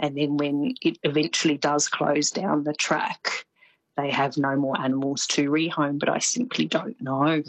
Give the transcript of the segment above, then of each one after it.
And then when it eventually does close down the track, they have no more animals to rehome, but I simply don't know.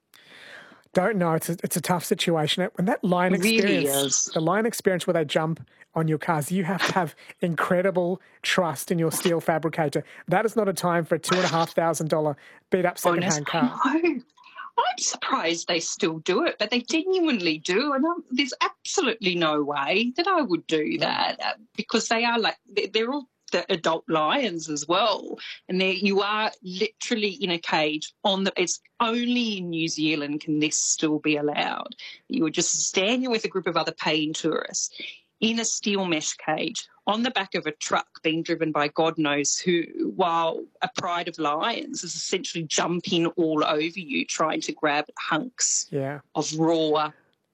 Don't know. It's a tough situation. When that line experience, really is. the line experience where they jump on your cars, you have to have incredible trust in your steel fabricator. That is not a time for a $2,500 beat-up second-hand car. No. I'm surprised they still do it, but they genuinely do. And there's absolutely no way that I would do that because they are they're all the adult lions as well. And you are literally in a cage it's only in New Zealand can this still be allowed. You were just standing with a group of other paying tourists in a steel mesh cage on the back of a truck being driven by God knows who, while a pride of lions is essentially jumping all over you trying to grab hunks of raw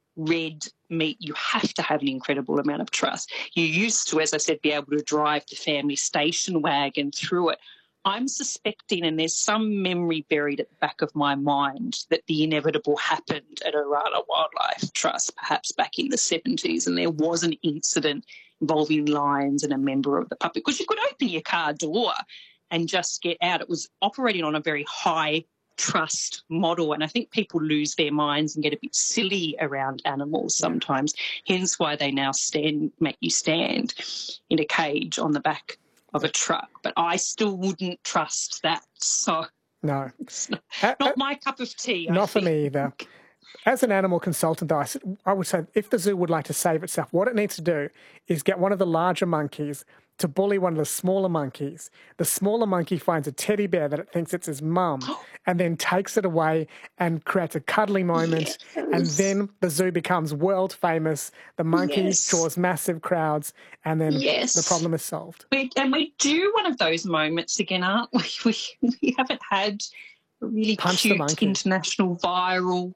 red meat. You have to have an incredible amount of trust. You used to, as I said, be able to drive the family station wagon through it. I'm suspecting, and there's some memory buried at the back of my mind, that the inevitable happened at Orana Wildlife Trust, perhaps back in the 70s, and there was an incident involving lions and a member of the public, because you could open your car door and just get out. It was operating on a very high trust model, and I think people lose their minds and get a bit silly around animals sometimes, hence why they now make you stand in a cage on the back of a truck. But I still wouldn't trust that. So no, it's not my cup of tea. Not for me either. As an animal consultant, though, I would say if the zoo would like to save itself, what it needs to do is get one of the larger monkeys to bully one of the smaller monkeys. The smaller monkey finds a teddy bear that it thinks it's his mum and then takes it away and creates a cuddly moment. Yes. And then the zoo becomes world famous. The monkey draws massive crowds and then the problem is solved. We do one of those moments again, aren't we? We haven't had a really cute international viral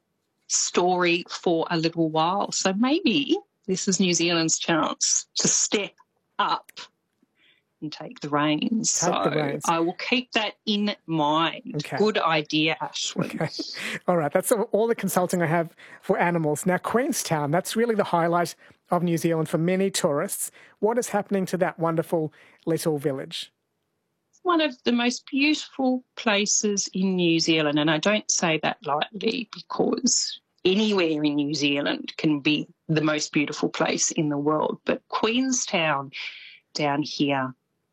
story for a little while. So maybe this is New Zealand's chance to step up and take the reins. I will keep that in mind. Okay. Good idea, Ashwin. Okay. All right. That's all the consulting I have for animals. Now, Queenstown, that's really the highlight of New Zealand for many tourists. What is happening to that wonderful little village? It's one of the most beautiful places in New Zealand, and I don't say that lightly because anywhere in New Zealand can be the most beautiful place in the world. But Queenstown down here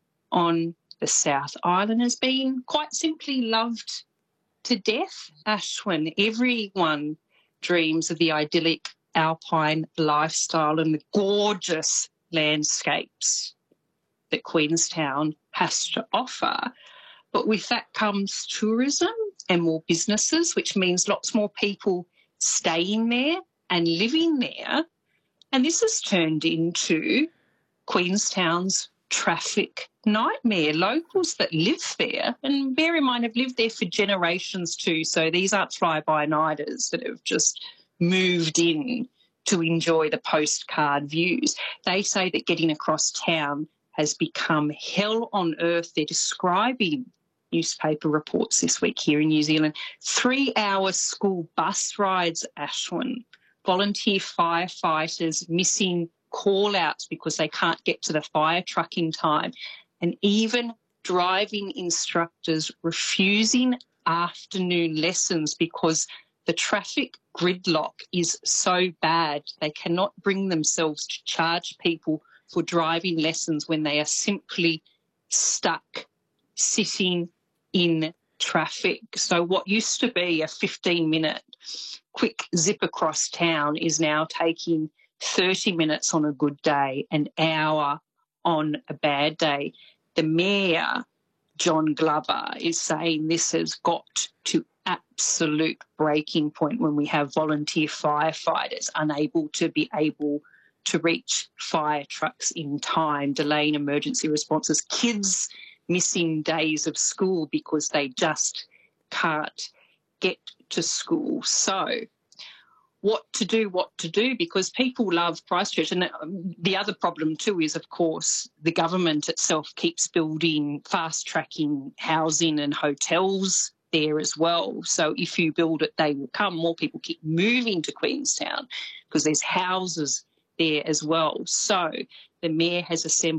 on the South Island has been quite simply loved to death, Ashwin. Everyone dreams of the idyllic alpine lifestyle and the gorgeous landscapes that Queenstown has to offer. But with that comes tourism and more businesses, which means lots more people staying there and living there. And this has turned into Queenstown's traffic nightmare. Locals that live there, and bear in mind, have lived there for generations too, so these aren't fly-by-nighters that have just moved in to enjoy the postcard views. They say that getting across town has become hell on earth. They're describing newspaper reports this week here in New Zealand. 3-hour school bus rides, Ashwin. Volunteer firefighters missing call-outs because they can't get to the fire truck in time, and even driving instructors refusing afternoon lessons because the traffic gridlock is so bad they cannot bring themselves to charge people for driving lessons when they are simply stuck sitting in traffic. So what used to be a 15-minute quick zip across town is now taking 30 minutes on a good day, an hour on a bad day. The Mayor, John Glover, is saying this has got to absolute breaking point when we have volunteer firefighters unable to reach fire trucks in time, delaying emergency responses, kids missing days of school because they just can't get to school. So what to do, because people love Christchurch. And the other problem too is, of course, the government itself keeps building, fast-tracking housing and hotels there as well. So if you build it, they will come. More people keep moving to Queenstown because there's houses there as well. So the Mayor has assembled